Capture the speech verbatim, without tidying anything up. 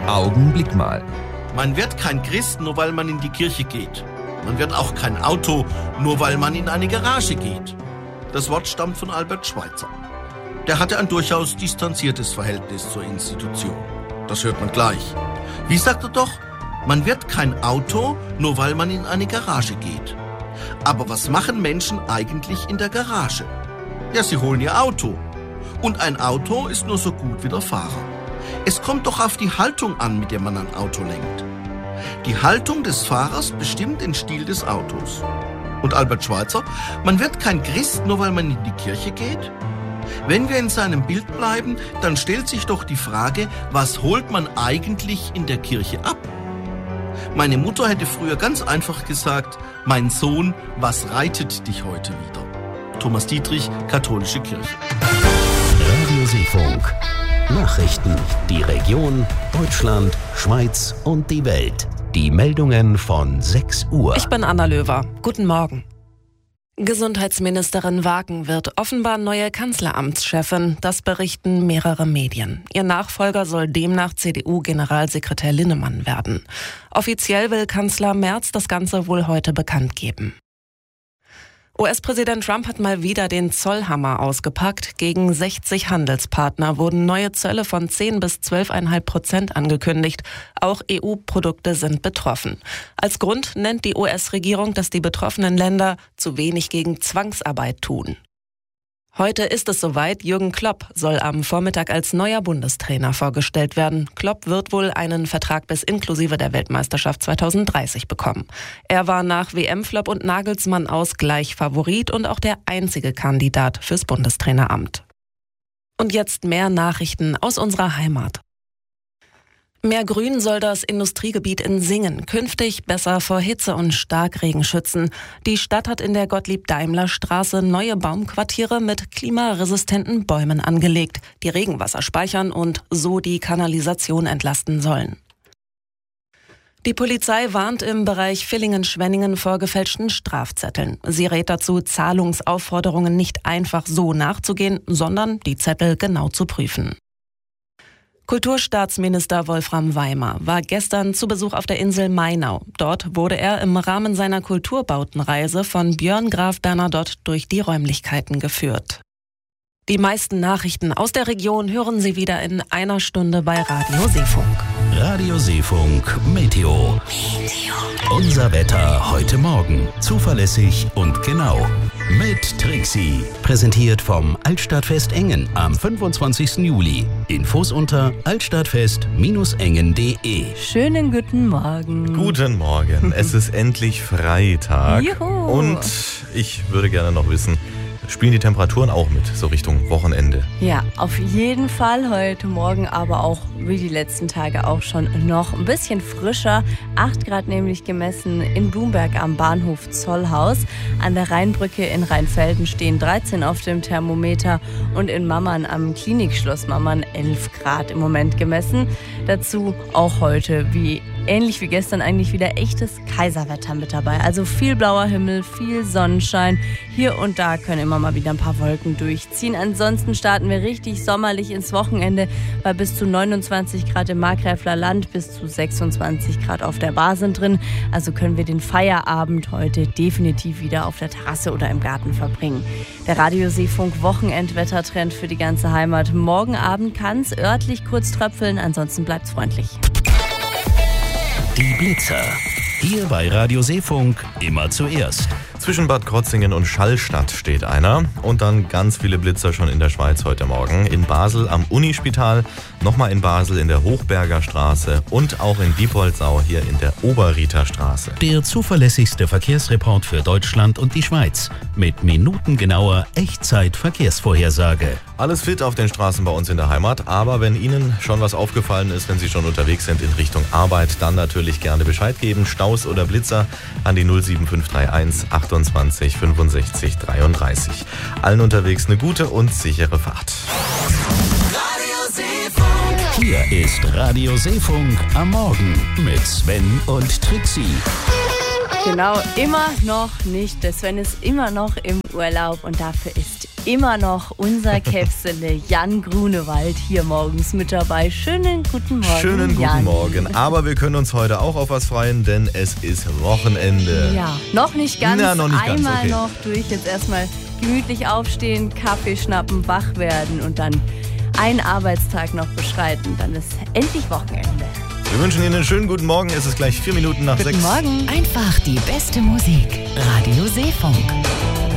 Augenblick mal. Man wird kein Christ, nur weil man in die Kirche geht. Man wird auch kein Auto, nur weil man in eine Garage geht. Das Wort stammt von Albert Schweitzer. Der hatte ein durchaus distanziertes Verhältnis zur Institution. Das hört man gleich. Wie sagt er doch? Man wird kein Auto, nur weil man in eine Garage geht. Aber was machen Menschen eigentlich in der Garage? Ja, sie holen ihr Auto. Und ein Auto ist nur so gut wie der Fahrer. Es kommt doch auf die Haltung an, mit der man ein Auto lenkt. Die Haltung des Fahrers bestimmt den Stil des Autos. Und Albert Schweitzer, man wird kein Christ, nur weil man in die Kirche geht? Wenn wir in seinem Bild bleiben, dann stellt sich doch die Frage, was holt man eigentlich in der Kirche ab? Meine Mutter hätte früher ganz einfach gesagt, mein Sohn, was reitet dich heute wieder? Thomas Dietrich, Katholische Kirche. Radio Seefunk. Nachrichten, die Region, Deutschland, Schweiz und die Welt. Die Meldungen von sechs Uhr. Ich bin Anna Löwer. Guten Morgen. Gesundheitsministerin Wagen wird offenbar neue Kanzleramtschefin. Das berichten mehrere Medien. Ihr Nachfolger soll demnach C D U-Generalsekretär Linnemann werden. Offiziell will Kanzler Merz das Ganze wohl heute bekannt geben. U S-Präsident Trump hat mal wieder den Zollhammer ausgepackt. Gegen sechzig Handelspartner wurden neue Zölle von zehn bis zwölf Komma fünf Prozent angekündigt. Auch E U-Produkte sind betroffen. Als Grund nennt die U S-Regierung, dass die betroffenen Länder zu wenig gegen Zwangsarbeit tun. Heute ist es soweit. Jürgen Klopp soll am Vormittag als neuer Bundestrainer vorgestellt werden. Klopp wird wohl einen Vertrag bis inklusive der Weltmeisterschaft zweitausenddreißig bekommen. Er war nach W M-Flop und Nagelsmann aus gleich Favorit und auch der einzige Kandidat fürs Bundestraineramt. Und jetzt mehr Nachrichten aus unserer Heimat. Mehr Grün soll das Industriegebiet in Singen künftig besser vor Hitze und Starkregen schützen. Die Stadt hat in der Gottlieb-Daimler-Straße neue Baumquartiere mit klimaresistenten Bäumen angelegt, die Regenwasser speichern und so die Kanalisation entlasten sollen. Die Polizei warnt im Bereich Villingen-Schwenningen vor gefälschten Strafzetteln. Sie rät dazu, Zahlungsaufforderungen nicht einfach so nachzugehen, sondern die Zettel genau zu prüfen. Kulturstaatsminister Wolfram Weimer war gestern zu Besuch auf der Insel Mainau. Dort wurde er im Rahmen seiner Kulturbautenreise von Björn Graf Bernadotte durch die Räumlichkeiten geführt. Die meisten Nachrichten aus der Region hören Sie wieder in einer Stunde bei Radio Seefunk. Radio Seefunk Meteo. Unser Wetter heute Morgen. Zuverlässig und genau. Mit Trixie. Präsentiert vom Altstadtfest Engen am fünfundzwanzigsten Juli. Infos unter altstadtfest Engen punkt de. Schönen guten Morgen. Guten Morgen. Es ist endlich Freitag. Juhu. Und ich würde gerne noch wissen, spielen die Temperaturen auch mit, so Richtung Wochenende? Ja, auf jeden Fall heute Morgen, aber auch wie die letzten Tage auch schon noch ein bisschen frischer. acht Grad nämlich gemessen in Blumberg am Bahnhof Zollhaus. An der Rheinbrücke in Rheinfelden stehen dreizehn auf dem Thermometer und in Mammern am Klinikschloss Mammern elf Grad im Moment gemessen. Dazu auch heute wie ähnlich wie gestern eigentlich wieder echtes Kaiserwetter mit dabei. Also viel blauer Himmel, viel Sonnenschein. Hier und da können immer mal wieder ein paar Wolken durchziehen. Ansonsten starten wir richtig sommerlich ins Wochenende bei bis zu neunundzwanzig Grad im Markgräfler Land, bis zu sechsundzwanzig Grad auf der Bar sind drin. Also können wir den Feierabend heute definitiv wieder auf der Terrasse oder im Garten verbringen. Der Radio Seefunk Wochenendwettertrend für die ganze Heimat. Morgen Abend kann es örtlich kurz tröpfeln, ansonsten bleibt's freundlich. Die Blitzer. Hier bei Radio Seefunk immer zuerst. Zwischen Bad Krotzingen und Schallstadt steht einer. Und dann ganz viele Blitzer schon in der Schweiz heute Morgen. In Basel am Unispital, nochmal in Basel in der Hochberger Straße und auch in Diepoldsau hier in der Oberrieter Straße. Der zuverlässigste Verkehrsreport für Deutschland und die Schweiz. Mit minutengenauer Echtzeit-Verkehrsvorhersage. Alles fit auf den Straßen bei uns in der Heimat. Aber wenn Ihnen schon was aufgefallen ist, wenn Sie schon unterwegs sind in Richtung Arbeit, dann natürlich gerne Bescheid geben. Staus oder Blitzer an die null sieben fünf drei eins achtundzwanzig fünfundsechzig dreiunddreißig. Allen unterwegs eine gute und sichere Fahrt. Hier ist Radio Seefunk am Morgen mit Sven und Trixie. Genau, immer noch nicht. Der Sven ist immer noch im Urlaub und dafür ist immer noch unser Käpsele Jan Grunewald hier morgens mit dabei. Schönen guten Morgen, Schönen guten Jan. Morgen. Aber wir können uns heute auch auf was freuen, denn es ist Wochenende. Ja, noch nicht ganz. Na, noch nicht Einmal ganz, okay. noch durch. Jetzt erstmal gemütlich aufstehen, Kaffee schnappen, wach werden und dann einen Arbeitstag noch beschreiten. Dann ist endlich Wochenende. Wir wünschen Ihnen einen schönen guten Morgen. Es ist gleich vier Minuten nach Guten sechs. Morgen. Einfach die beste Musik. Radio Seefunk.